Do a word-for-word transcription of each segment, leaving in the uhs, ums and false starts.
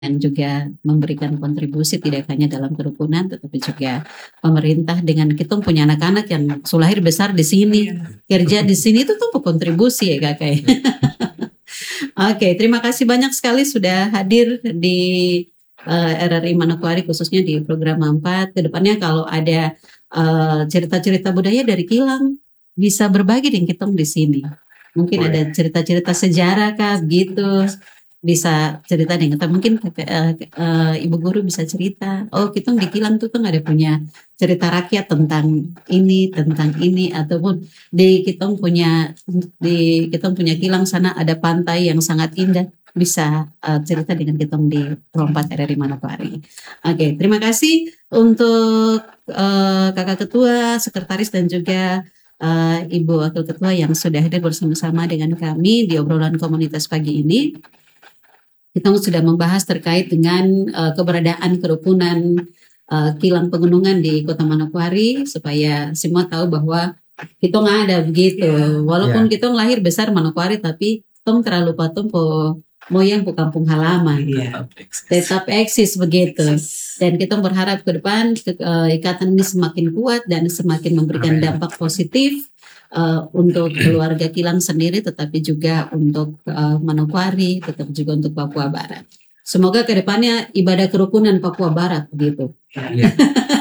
dan juga memberikan kontribusi tidak hanya dalam kerukunan, tetapi juga pemerintah dengan kita punya anak-anak yang sulahir besar di sini, kerja di sini itu tuh kontribusi ya kakak. Oke, okay, terima kasih banyak sekali sudah hadir di uh, R R I Manokwari khususnya di program empat. Kedepannya kalau ada uh, cerita-cerita budaya dari Kilang bisa berbagi dengan kita di sini. Mungkin ada cerita-cerita sejarah kah gitu. Bisa cerita dengan kita, mungkin uh, uh, ibu guru bisa cerita, oh kita di Kilang tuh kan ada punya cerita rakyat tentang ini, tentang ini, ataupun di kita punya di kita punya Kilang sana ada pantai yang sangat indah, bisa uh, cerita dengan kita di Rompat R R I Manokwari. Oke, okay, terima kasih untuk uh, kakak ketua, sekretaris dan juga uh, ibu wakil ketua yang sudah hadir bersama-sama dengan kami di obrolan komunitas pagi ini. Kita sudah membahas terkait dengan uh, keberadaan kerukunan uh, Kilang Pegunungan di Kota Manokwari, supaya semua tahu bahwa kita nggak ada begitu. Yeah. Walaupun yeah. kita lahir besar Manokwari, tapi tong terlalu patung po moyang po kampung halaman. Yeah. Tetap eksis begitu. Eksis. Dan kita berharap ke depan ke, uh, ikatan ini semakin kuat dan semakin memberikan dampak positif. Uh, untuk keluarga Kilang sendiri, tetapi juga untuk uh, Manokwari, tetapi juga untuk Papua Barat. Semoga kedepannya ibadah kerukunan Papua Barat begitu. Yeah.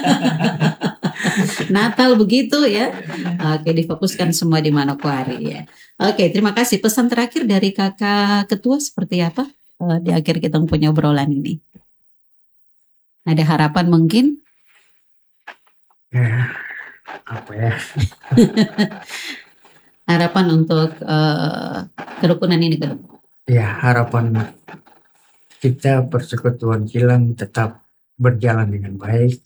Natal begitu ya. Oke, difokuskan semua di Manokwari ya. Oke, terima kasih. Pesan terakhir dari kakak ketua seperti apa uh, di akhir kita punya obrolan ini? Ada harapan mungkin? Ya. Apa ya? Harapan untuk uh, kerukunan ini ke depan. Ya, harapan kita Persekutuan Kilang tetap berjalan dengan baik,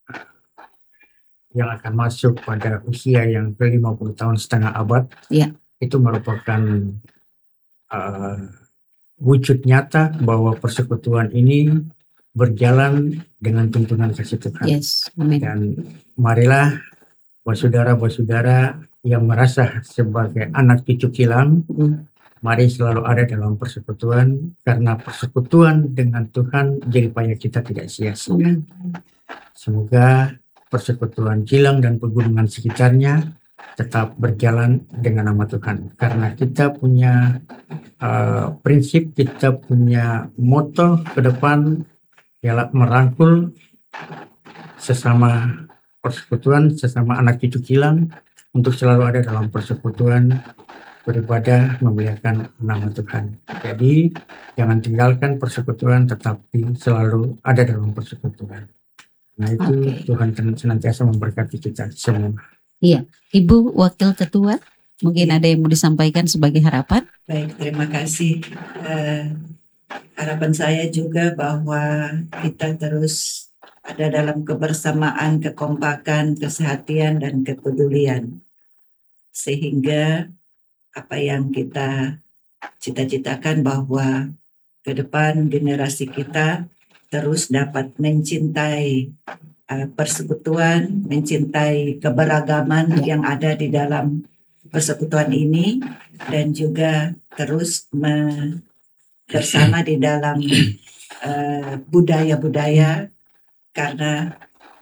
yang akan masuk pada usia yang ke lima puluh tahun setengah abad. Ya. Itu merupakan uh, wujud nyata bahwa persekutuan ini berjalan dengan tuntunan kasih Tuhan. Yes, amin. Dan marilah saudara-saudara yang merasa sebagai anak cucu Kilang, mm. mari selalu ada dalam persekutuan, karena persekutuan dengan Tuhan jadi payah kita tidak sia-sia. Mm. Semoga persekutuan Kilang dan pegunungan sekitarnya tetap berjalan dengan nama Tuhan, karena kita punya uh, prinsip, kita punya moto ke depan ialah merangkul sesama persekutuan, sesama anak cucu Kilang, untuk selalu ada dalam persekutuan, beribadah, memuliakan nama Tuhan. Jadi jangan tinggalkan persekutuan, tetapi selalu ada dalam persekutuan. Nah itu okay. Tuhan senantiasa memberkati kita semua. Iya, Ibu Wakil Ketua, mungkin ada yang mau disampaikan sebagai harapan? Baik, terima kasih. Uh, harapan saya juga bahwa kita terus ada dalam kebersamaan, kekompakan, kesehatian, dan kepedulian. Sehingga apa yang kita cita-citakan bahwa ke depan generasi kita terus dapat mencintai uh, persekutuan, mencintai keberagaman ya. Yang ada di dalam persekutuan ini, dan juga terus me- bersama di dalam uh, budaya-budaya, karena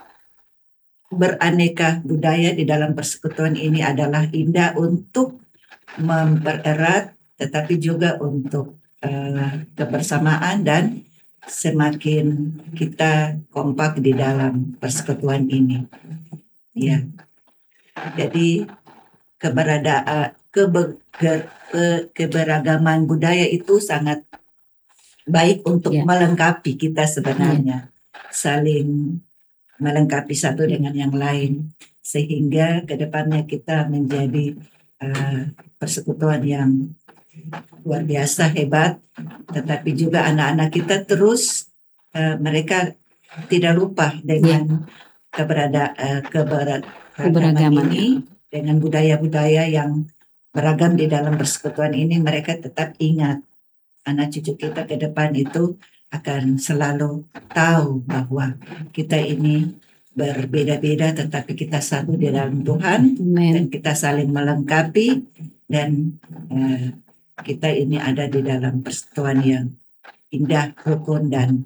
beraneka budaya di dalam persekutuan ini adalah indah untuk mempererat, tetapi juga untuk uh, kebersamaan, dan semakin kita kompak di dalam persekutuan ini. Ya, jadi keberadaan kebe, ke, ke, keberagaman budaya itu sangat baik untuk ya. Melengkapi kita sebenarnya. Ya. Saling melengkapi satu dengan yang lain, sehingga kedepannya kita menjadi uh, persekutuan yang luar biasa hebat, tetapi juga anak-anak kita terus uh, mereka tidak lupa dengan ya. keberada uh, keberagaman ini, dengan budaya-budaya yang beragam di dalam persekutuan ini. Mereka tetap ingat, anak cucu kita ke depan itu akan selalu tahu bahwa kita ini berbeda-beda, tetapi kita satu di dalam Tuhan. Amen. Dan kita saling melengkapi, dan uh, kita ini ada di dalam persekutuan yang indah, rukun, dan